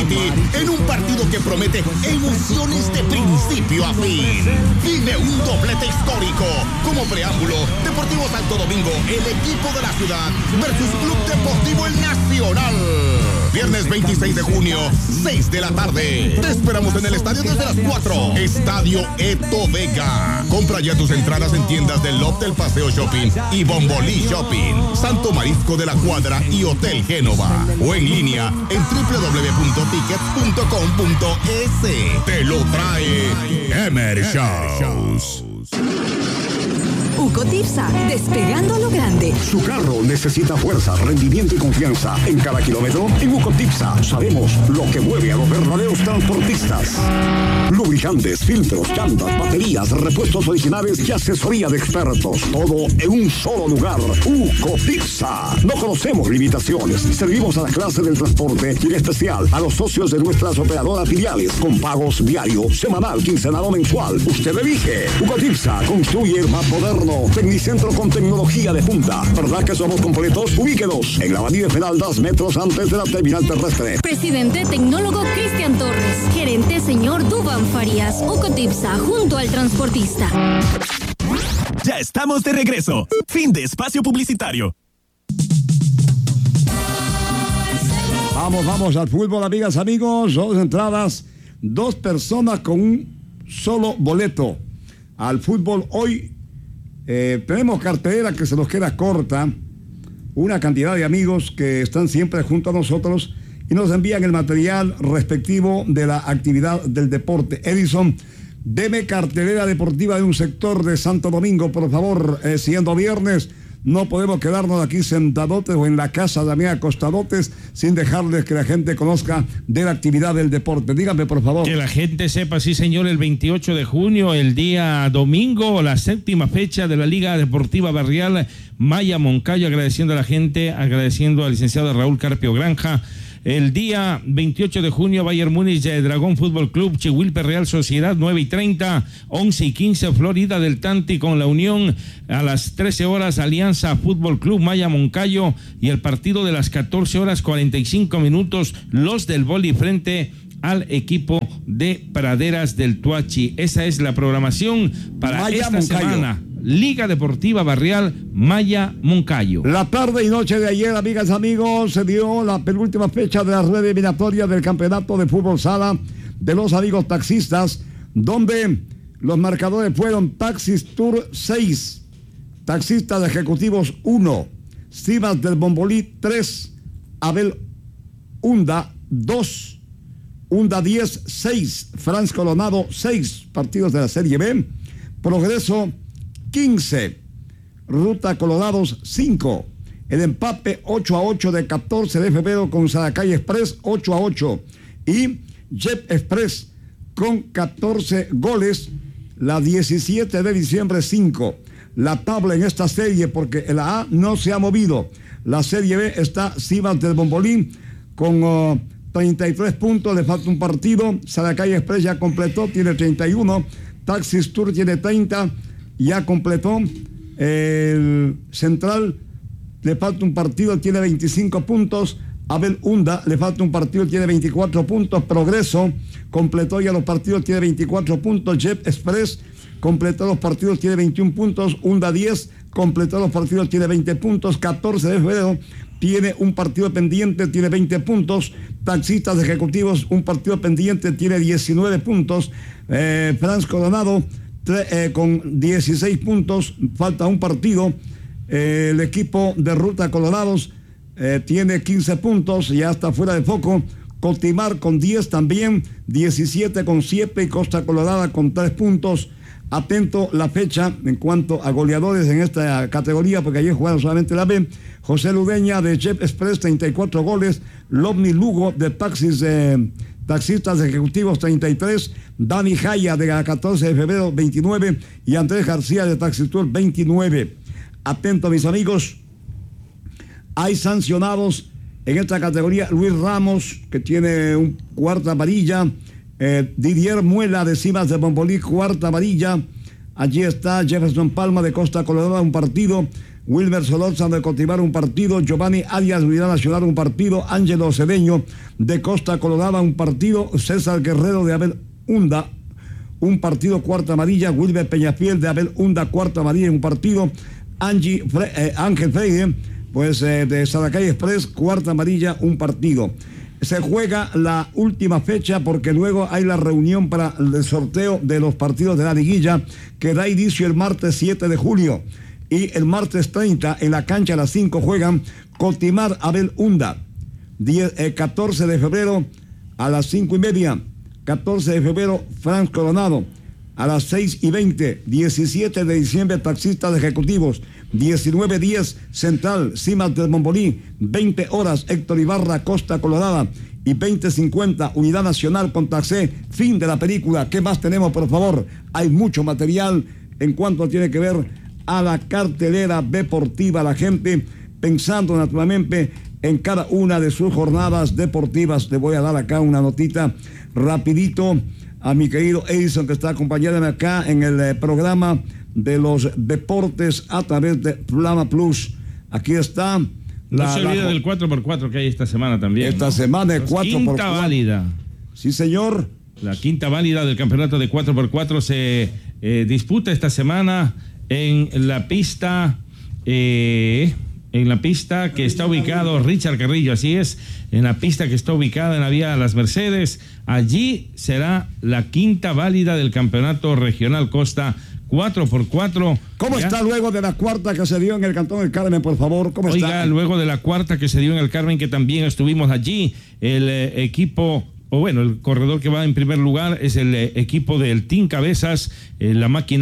City en un partido que promete emociones de principio a fin. Vive un doblete histórico. Como preámbulo, Deportivo Santo Domingo, el equipo de la ciudad, versus Club Deportivo El Nacional. Viernes 26 de junio, 6 de la tarde. Te esperamos en el estadio desde las 4. Estadio Eto Vega. Compra ya tus entradas en tiendas del Loft del Paseo Shopping y Bombolí Shopping, Santo Marisco de la Cuadra y Hotel Génova. O en línea en www.tickets.com.es. Te lo trae Emer Shows. Ucotipsa, despegando a lo grande. Su carro necesita fuerza, rendimiento y confianza. En cada kilómetro, en Ucotipsa, sabemos lo que mueve a los verdaderos transportistas. Lubricantes, filtros, llantas, baterías, repuestos originales y asesoría de expertos. Todo en un solo lugar. Ucotipsa. No conocemos limitaciones. Servimos a la clase del transporte y en especial a los socios de nuestras operadoras filiales con pagos diario, semanal, quincenal o mensual. Usted elige. Ucotipsa construye el más moderno Tecnicentro con tecnología de punta. ¿Verdad que somos completos? Ubíquenos en la avenida Federal 2 metros antes de la terminal terrestre. Presidente tecnólogo Cristian Torres. Gerente señor Dubán Farías. Ucotipsa, junto al transportista. Ya estamos de regreso. Fin de espacio publicitario. Vamos al fútbol, amigas, amigos. 2 entradas, 2 personas con un solo boleto. Al fútbol hoy tenemos cartelera que se nos queda corta. Una cantidad de amigos que están siempre junto a nosotros y nos envían el material respectivo de la actividad del deporte. Edison, deme cartelera deportiva de un sector de Santo Domingo, por favor. Siendo viernes, no podemos quedarnos aquí sentadotes o en la casa también acostadotes sin dejarles que la gente conozca de la actividad del deporte. Dígame, por favor. Que la gente sepa, sí señor, el 28 de junio, el día domingo, la 7ª fecha de la Liga Deportiva Barrial Maya Moncayo, agradeciendo a la gente, agradeciendo al licenciado Raúl Carpio Granja. El día 28 de junio, Bayern Múnich, Dragón Fútbol Club, Chihuilpe Real Sociedad, 9:30, 11:15, Florida del Tanti con la Unión, a las 13 horas, Alianza Fútbol Club, Maya Moncayo, y el partido de las 14 horas 45 minutos, los del Boli frente al equipo de Praderas del Tuachi. Esa es la programación para Maya esta Moncayo. semana. Liga Deportiva Barrial Maya Moncayo. La tarde y noche de ayer, amigas, amigos, se dio la penúltima fecha de la red eliminatoria del campeonato de fútbol sala de los amigos taxistas, donde los marcadores fueron Taxis Tour 6, Taxistas Ejecutivos 1, Cibas del Bombolí 3, Abel Hunda 2, Hunda 10 6, Franz Coronado 6, partidos de la Serie B, Progreso 15, Ruta Colorados 5, el empate 8-8 de 14 de febrero con Saracay Express 8-8 y Jet Express con 14 goles, la 17 de diciembre 5. La tabla en esta serie, porque la A no se ha movido, la Serie B está Cibas del Bombolín con 33 puntos, le falta un partido, Saracay Express ya completó, tiene 31, Taxis Tour tiene 30, ya completó. El Central le falta un partido, tiene 25 puntos. Abel Hunda le falta un partido, tiene 24 puntos. Progreso completó ya los partidos, tiene 24 puntos. Jet Express completó los partidos, tiene 21 puntos. Hunda 10 completó los partidos, tiene 20 puntos. 14 de febrero tiene un partido pendiente, tiene 20 puntos. Taxistas Ejecutivos, un partido pendiente, tiene 19 puntos. Franz Coronado con 16 puntos, falta un partido. El equipo de Ruta Colorados tiene 15 puntos, ya está fuera de foco. Cotimar con 10 también, 17 con 7 y Costa Colorada con 3 puntos. Atento la fecha en cuanto a goleadores en esta categoría, porque ayer jugaron solamente la B. José Ludeña de Jet Express, 34 goles. Lovni Lugo de Taxistas Ejecutivos, 33. Dani Jaya de la 14 de febrero, 29. Y Andrés García de Taxitour, 29. Atento, mis amigos. Hay sancionados en esta categoría. Luis Ramos, que tiene un cuarta amarilla. Didier Muela de Cibas de Bombolí, cuarta amarilla. Allí está Jefferson Palma de Costa Colorada, un partido. Wilmer Solórzano de Cotivar un partido, Giovanni Arias de Unidad Nacional un partido, Ángelo Cedeño de Costa Colorada un partido, César Guerrero de Abel Hunda un partido, cuarta amarilla, Wilber Peñafiel de Abel Hunda, cuarta amarilla un partido, Ángel Freire pues de Saracay Express, cuarta amarilla un partido. Se juega la última fecha porque luego hay la reunión para el sorteo de los partidos de la liguilla que da inicio el martes 7 de julio y el martes 30 en la cancha a las 5 juegan Cotimar Abel Hunda. 14 de febrero a las 5:30, 14 de febrero Franz Coronado a las 6:20, 17 de diciembre Taxistas Ejecutivos, 19:10 Central, Cimas del Mombolí, 20 horas Héctor Ibarra, Costa Colorada y 20:50 Unidad Nacional con Taxé, fin de la película. ¿Qué más tenemos, por favor? Hay mucho material en cuanto tiene que ver a la cartelera deportiva, la gente pensando naturalmente en cada una de sus jornadas deportivas. Le voy a dar acá una notita rapidito a mi querido Edison, que está acompañándome acá en el programa de los deportes a través de Flama Plus. Aquí está. No se olvide del 4x4 que hay esta semana también. Esta semana de 4x4. Quinta válida. Sí, señor. La quinta válida del campeonato de 4x4 se disputa esta semana en la pista que está ubicado Richard Carrillo, así es, en la pista que está ubicada en la vía Las Mercedes. Allí será la quinta válida del campeonato regional Costa 4x4. ¿Cómo está luego de la cuarta que se dio en el Cantón del Carmen, por favor? ¿Cómo está? Oiga, luego de la cuarta que se dio en el Carmen, que también estuvimos allí, el equipo, o bueno, el corredor que va en primer lugar es el equipo del Team Cabezas, la máquina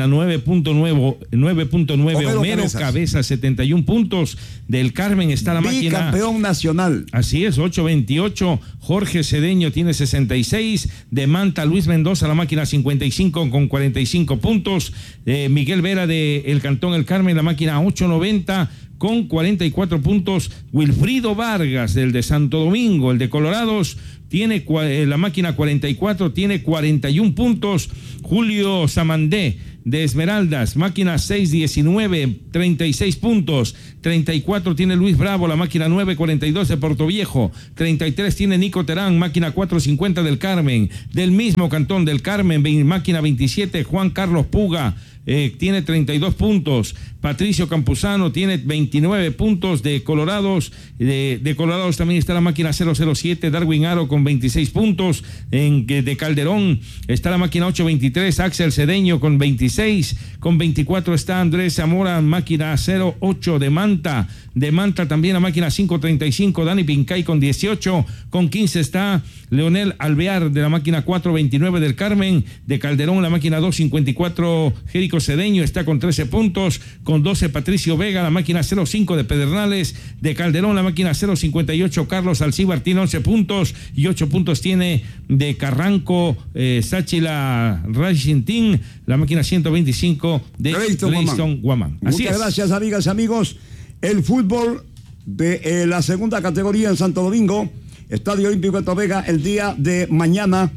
9.9 Homero Cabezas, 71 puntos. Del Carmen está la máquina campeón nacional. Así es, 8.28. Jorge Cedeño tiene 66. De Manta, Luis Mendoza, la máquina 55 con 45 puntos. Miguel Vera de el Cantón El Carmen, la máquina 8.90 con 44 puntos. Wilfrido Vargas, del de Santo Domingo, el de Colorados, tiene la máquina 44, tiene 41 puntos. Julio Samandé de Esmeraldas, máquina 619, 36 puntos. 34 tiene Luis Bravo, la máquina 942 de Portoviejo. 33 tiene Nico Terán, máquina 450 del Carmen. Del mismo Cantón del Carmen, máquina 27, Juan Carlos Puga, tiene 32 puntos. Patricio Campuzano tiene 29 puntos de Colorados. De Colorados también está la máquina 007, Darwin Aro con 26 puntos. De Calderón está la máquina 823, Axel Cedeño con 26. Con 24 está Andrés Zamora, máquina 08 de Manta. De Manta también la máquina 535, Dani Pincay con 18. Con 15 está Leonel Alvear de la máquina 429 del Carmen. De Calderón la máquina 254, Jerico Cedeño está con 13 puntos. Con 12 Patricio Vega, la máquina 05 de Pedernales. De Calderón la máquina 058, Carlos Alcíbar tiene 11 puntos. Y 8 puntos tiene de Carranco, Sáchila Racing Team, la máquina 125 de Cleyston Guamán. Muchas gracias, amigas y amigos. El fútbol de la segunda categoría en Santo Domingo, Estadio Olímpico de Tobega, el día de mañana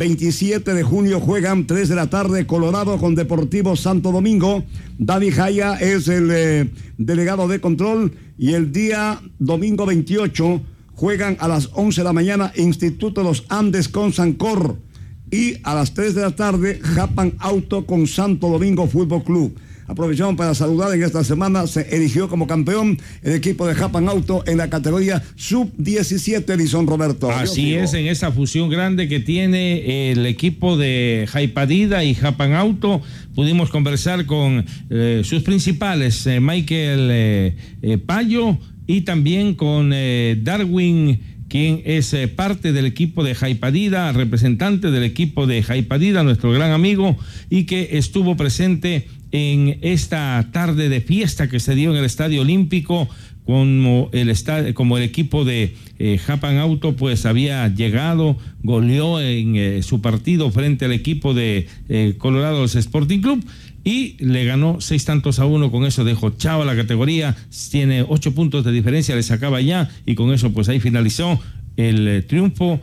27 de junio juegan 3 de la tarde Colorado con Deportivo Santo Domingo. David Jaya es el delegado de control, y el día domingo 28 juegan a las 11 de la mañana Instituto Los Andes con Sancor, y a las 3 de la tarde Japan Auto con Santo Domingo Fútbol Club. Aprovechamos para saludar, en esta semana se eligió como campeón el equipo de Japan Auto en la categoría sub-17, Edison Roberto. Así es, en esa fusión grande que tiene el equipo de Jaipadida y Japan Auto, pudimos conversar con sus principales, Michael Payo, y también con Darwin, quien es parte del equipo de Jaipadida, representante del equipo de Jaipadida, nuestro gran amigo, y que estuvo presente en esta tarde de fiesta que se dio en el Estadio Olímpico, como el equipo de Japan Auto pues había llegado, goleó en su partido frente al equipo de Colorado Sporting Club y le ganó 6-1. Con eso dejó chao a la categoría, tiene 8 puntos de diferencia, le sacaba ya, y con eso pues ahí finalizó el triunfo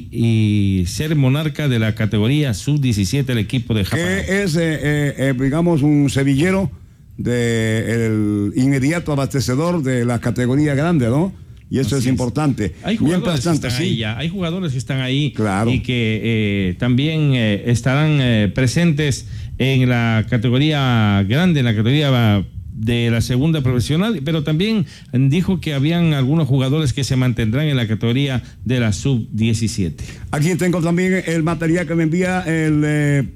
y ser monarca de la categoría sub-17 el equipo de Japón. Que es, digamos, un sevillero del inmediato abastecedor de la categoría grande, ¿no? Y eso es importante. Hay jugadores que están ahí ya. Hay jugadores que están ahí, claro, y que también estarán presentes en la categoría grande, en la categoría de la segunda profesional, pero también dijo que habían algunos jugadores que se mantendrán en la categoría de la sub-17. Aquí tengo también el material que me envía el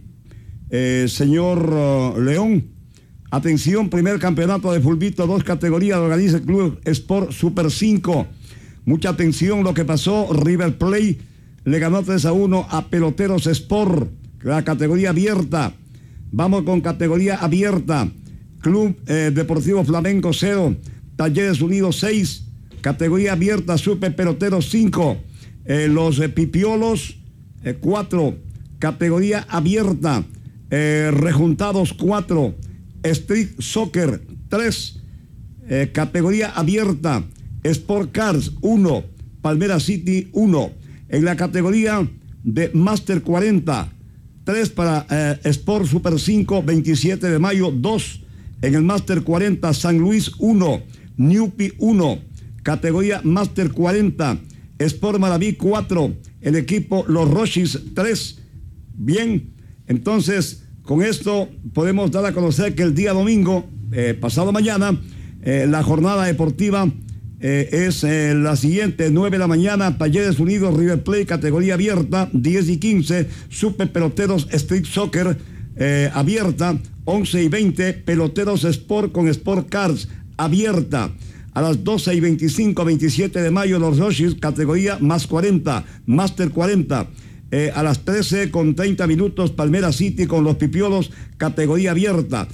señor León. Atención, primer campeonato de fulbito, 2 categorías, organiza el Club Sport Super 5. Mucha atención lo que pasó. River Plate le ganó 3-1 a Peloteros Sport, la categoría abierta. Vamos con categoría abierta. Club Deportivo Flamengo 0, Talleres Unidos 6, categoría abierta, Super Peloteros 5, los Pipiolos 4, categoría abierta, Rejuntados 4, Street Soccer 3, categoría abierta, Sport Cars 1, Palmera City 1. En la categoría de Master 40, 3 para Sport Super 5, 27 de mayo 2. En el Master 40, San Luis 1, Newpi 1, categoría Master 40, Sport Maraví 4, el equipo Los Rochis 3. Bien, entonces con esto podemos dar a conocer que el día domingo, pasado mañana, la jornada deportiva es la siguiente: 9 de la mañana, Talleres Unidos, River Plate, categoría abierta, 10 y 15, Super Peloteros Street Soccer abierta, 11 y 20, Peloteros Sport con Sport Cars abierta. A las 12 y 25, 27 de mayo, Los Rochis, categoría más 40, Master 40. A las 13 con 30 minutos, Palmera City con los Pipiolos, categoría abierta.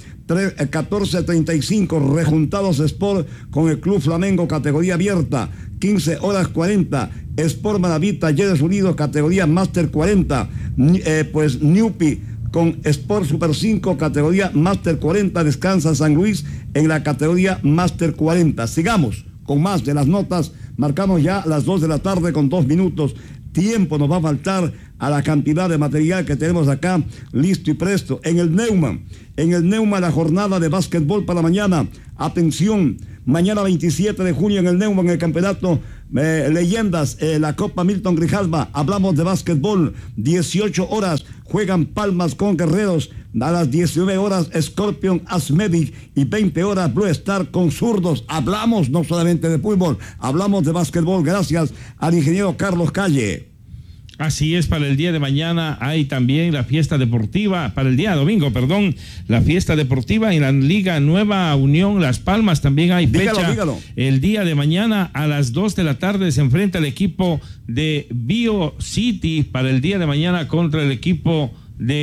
14:35, Rejuntados Sport con el Club Flamengo, categoría abierta. 15:40, Sport Maraví, Talleres Unidos, categoría Master 40. Pues Newpi con Sport Super 5, categoría Master 40, descansa San Luis en la categoría Master 40. Sigamos con más de las notas. Marcamos ya las 2 de la tarde con 2 minutos. Tiempo nos va a faltar a la cantidad de material que tenemos acá listo y presto. En el Neuma la jornada de básquetbol para mañana. Atención, mañana 27 de junio en el Neuma, en el campeonato Leyendas, la Copa Milton Grijalva. Hablamos de básquetbol. 18 horas juegan Palmas con Guerreros. A las 19 horas Scorpion Asmedic y 20 horas Blue Star con Zurdos. Hablamos no solamente de fútbol, hablamos de básquetbol gracias al ingeniero Carlos Calle. Así es, para el día de mañana hay también la fiesta deportiva, para el día domingo, perdón, la fiesta deportiva en la Liga Nueva Unión Las Palmas, también hay fecha. Dígalo. El día de mañana a las 2 de la tarde se enfrenta el equipo de Bio City para el día de mañana contra el equipo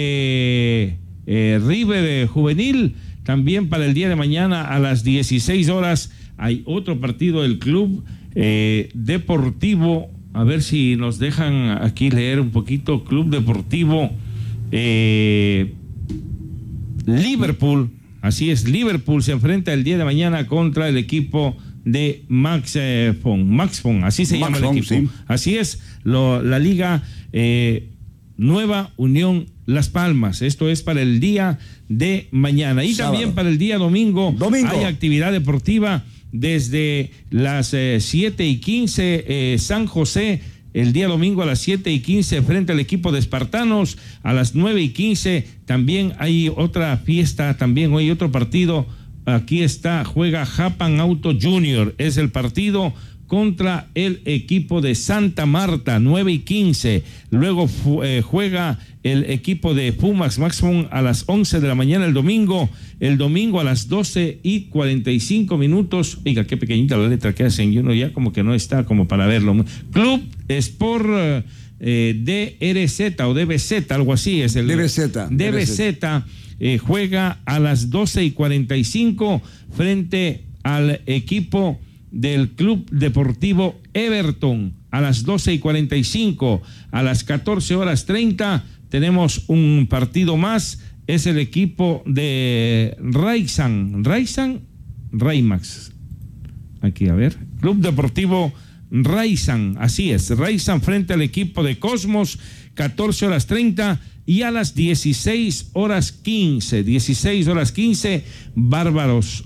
de River Juvenil. También para el día de mañana a las 16 horas hay otro partido del Club Deportivo. A ver si nos dejan aquí leer un poquito. Club Deportivo Liverpool. Así es, Liverpool se enfrenta el día de mañana contra el equipo de Max Fon, así se llama el equipo. Sí. Así es, la Liga Nueva Unión Las Palmas. Esto es para el día de mañana. Y sábado. También para el día domingo hay actividad deportiva. Desde las 7:15, San José, el día domingo a las 7:15 frente al equipo de Espartanos. A las 9:15 también hay otra fiesta, también hoy otro partido. Aquí está, juega Japan Auto Junior, es el partido contra el equipo de Santa Marta, 9:15. Luego juega el equipo de Pumas Maximum a las 11 de la mañana el domingo a las 12:45 minutos. Oiga, qué pequeñita la letra que hacen, y uno ya como que no está como para verlo. Club Sport DRZ o DBZ, algo así es el DBZ. Juega a las 12:45 frente al equipo del Club Deportivo Everton. A las 12:45, a las 14:30 tenemos un partido más. Es el equipo de Raymax. Aquí, a ver. Club Deportivo Raizan, así es. Raizan frente al equipo de Cosmos, 14:30. Y a las 16:15, Bárbaros,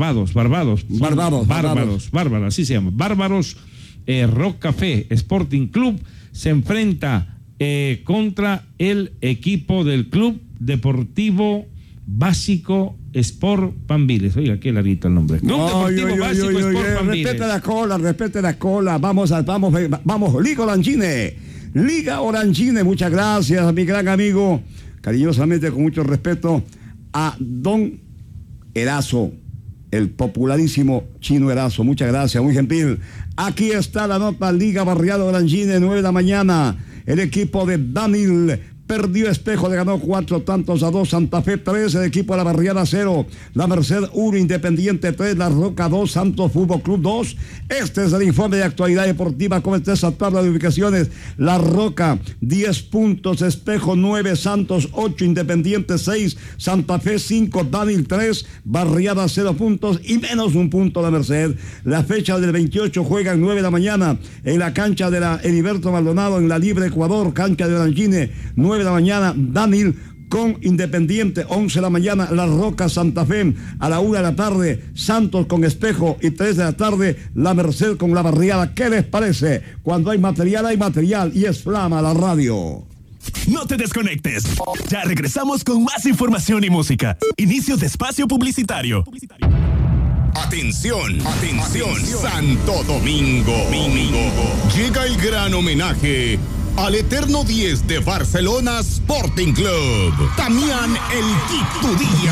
así se llama, Bárbaros, Rock Café Sporting Club se enfrenta contra el equipo del Club Deportivo Básico Sport Pambiles. Oiga, qué larguito el nombre. Club Deportivo Básico Sport Pambiles. Respete la cola. Vamos, Liga Orangine. Muchas gracias a mi gran amigo, cariñosamente, con mucho respeto, a Don Erazo, el popularísimo Chino Erazo. Muchas gracias, muy gentil. Aquí está la nota. Liga Barriada Orangine, 9 de la mañana. El equipo de Danil perdió Espejo, le ganó 4-2. Santa Fe 3, el equipo de la Barriada 0, La Merced 1, Independiente 3, La Roca 2, Santos Fútbol Club 2. Este es el informe de actualidad deportiva. Como está esa tabla de ubicaciones: La Roca 10 puntos, Espejo 9, Santos 8, Independiente 6, Santa Fe 5, Danil 3, Barriada 0 puntos y menos un punto La Merced. La fecha del 28 juegan 9 de la mañana en la cancha de la Heriberto Maldonado, en la Libre Ecuador, cancha de Orangine. 9 de la mañana, Danil con Independiente. 11 de la mañana, La Roca Santa Fe. A la 1 de la tarde, Santos con Espejo. Y 3 de la tarde, La Merced con La Barriada. ¿Qué les parece? Cuando hay material, y es Flama la radio. No te desconectes. Ya regresamos con más información y música. Inicio de espacio publicitario. Atención, Santo Domingo. Llega el gran homenaje al eterno 10 de Barcelona Sporting Club, Damián El Quito Díaz.